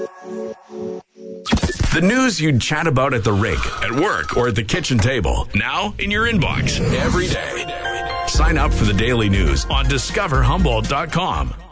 The news you'd chat about at the rink, at work, or at the kitchen table. Now in your inbox every day. Sign up for the daily news on discoverhumboldt.com.